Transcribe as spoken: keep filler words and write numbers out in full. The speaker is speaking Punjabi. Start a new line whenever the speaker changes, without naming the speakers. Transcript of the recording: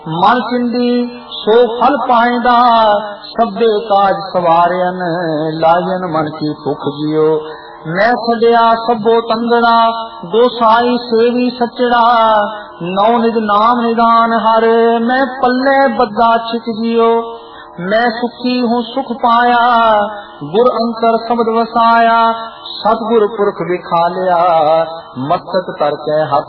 ਮਨ ਚਿੰਦੀ ਸੋ ਫਲ ਪਾਇਂਦਾ, ਸਭੇ ਕਾਜ ਸਵਾਰਿਆਨ, ਲਾਇਨ ਮਨ ਕੀ ਭੁਖ ਜਿਉ। ਮੈਂ ਛੱਡਿਆ ਸਭੋ ਤੰਗੜਾ, ਗੋਸਾਈ ਸੇਵੀ ਸੱਚੜਾ, ਨੌ ਨਿਜ ਨਾਮ ਨਿਦਾਨ ਹਰ, ਮੈਂ ਪੱਲੇ ਬੱਦਾ ਛਿਕ ਜਿਉ। मैं सुखी हूँ सुख पाया, गुर अंतर शब्द वसाया, सतगुर पुरख विखा लिया, मस्तक करके हाथ